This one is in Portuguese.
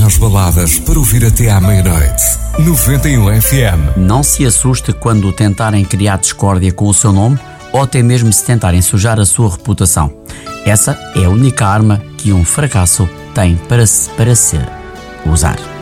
às baladas para ouvir até à meia-noite. 91 FM. Não se assuste quando tentarem criar discórdia com o seu nome ou até mesmo se tentarem sujar a sua reputação. Essa é a única arma que um fracasso tem para se usar.